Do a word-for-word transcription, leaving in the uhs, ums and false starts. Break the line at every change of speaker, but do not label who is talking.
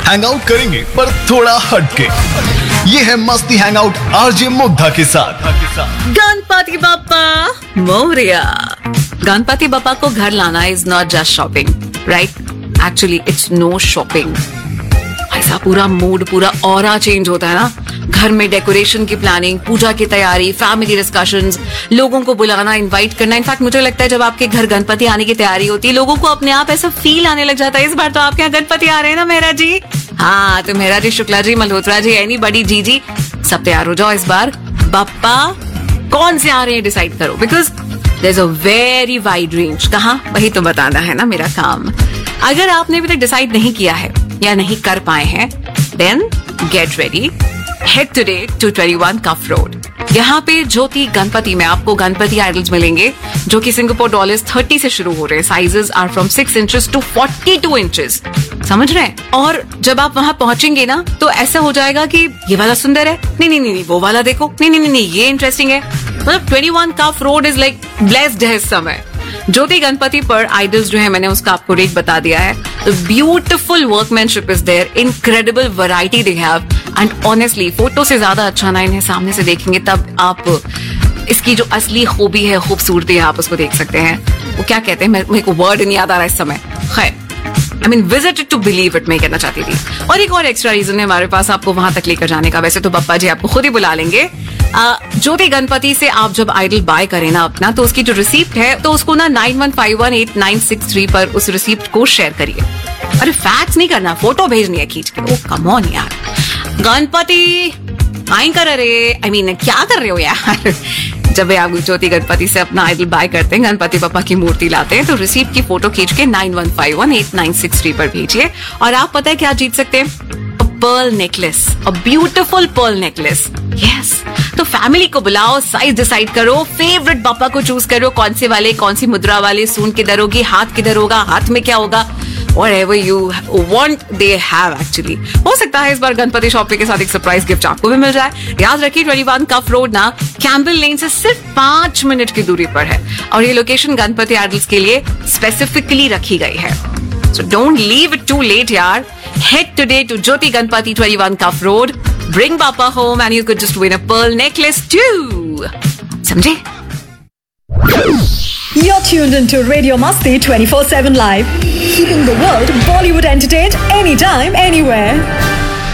Hang out करेंगे पर थोड़ा हटके। ये है मस्ती हैंग आउट आरजे मुग्धा के साथ।
गणपति बप्पा मोरिया। गणपति बप्पा को घर लाना is not just shopping, right? Actually it's no shopping. ऐसा पूरा मूड, पूरा ऑरा चेंज होता है ना। घर में डेकोरेशन की प्लानिंग, पूजा की तैयारी, फैमिली डिस्कशंस, लोगों को बुलाना, इनवाइट करना। इनफैक्ट मुझे लगता है जब आपके घर गणपति आने की तैयारी होती है, लोगों को अपने आप ऐसा फील आने लग जाता है, इस बार तो आपके यहाँ गणपति आ रहे हैं ना मेहरा जी। हाँ, तो मेहरा जी, शुक्ला जी, मल्होत्रा जी, एनी बड़ी जी जी, सब तैयार हो जाओ। इस बार बप्पा कौन से आ रहे हैं डिसाइड करो, because there is a very wide range. कहाँ, वही तो बताना है ना मेरा काम। अगर आपने अभी तक डिसाइड नहीं किया है या नहीं कर पाए हैं, then get ready, head today to twenty one cough road. यहाँ पे ज्योति गणपति में आपको गणपति आइडल्स मिलेंगे जो कि सिंगापुर डॉलर्स थर्टी से शुरू हो रहे हैं। Sizes are from six inches to forty two inches, समझ रहे हैं? और जब आप वहां पहुंचेंगे ना, तो ऐसा हो जाएगा कि ये वाला सुंदर है, नहीं नहीं नहीं, वो वाला देखो, नहीं नहीं नहीं, ये इंटरेस्टिंग है। मतलब twenty one cough road is like blessed है इस समय। ज्योति गणपति पर आइडल्स जो है, मैंने उसका आपको रेट बता दिया है। Beautiful workmanship is there, incredible variety they have, and honestly photo से ज्यादा अच्छा ना इन्हें सामने से देखेंगे तब आप इसकी जो असली खूबी है, खूबसूरती है, आप उसको देख सकते हैं। वो क्या कहते हैं, मेरे को वर्ड नहीं याद आ रहा इस समय। खैर, I mean visit to believe it, मैं कहना चाहती थी। और एक और एक्स्ट्रा रीजन है हमारे पास आपको वहां तक लेकर जाने का। वैसे तो बप्पा जी आपको खुद ही बुला लेंगे। ज्योति गणपति से आप जब आइडल बाय करें ना अपना, तो उसकी जो रिसीप्ट है, तो उसको ना nine one five one eight nine six three पर उस रिसीप्ट को शेयर करिए। अरे फैक्स नहीं करना, फोटो भेजनी है खींच के। ओ कम ऑन यार, गणपति आई कर रहे, आई मीन क्या कर रहे हो यार। जब आप ज्योति गणपति से अपना आइडल बाय करते हैं, गणपति बप्पा की मूर्ति लाते हैं, तो रिसीप्ट की फोटो खींच के nine one five one eight nine six three पर भेजिए। और आप पता है क्या जीत सकते हैं? Perl necklace, a beautiful Perl necklace. Yes, तो फैमिली को बुलाओ, साइज डिसाइड करो, फेवरेट बप्पा को चूज करो, कौन से वाले, कौन सी मुद्रा वाले, सूंड किधर होगी, हाथ किधर होगा, हाथ में क्या होगा, whatever you want they have actually। हो सकता है इस बार गणपति शॉपिंग के साथ एक सरप्राइज गिफ्ट आपको भी मिल जाए। याद रखिए ट्वेंटी वन कफ रोड ना कैम्बल लेन से सिर्फ पांच मिनट की दूरी पर है, और ये लोकेशन गणपति आइडल्स के लिए स्पेसिफिकली रखी गई है। So don't leave it too late, yaar. Head today to Jyoti Ganpati twenty one Cuff Road. Bring Papa home and you could just win a pearl necklace too. Samjhe?
You're tuned into Radio Masti twenty four seven Live. Keeping the world Bollywood entertained anytime, anywhere.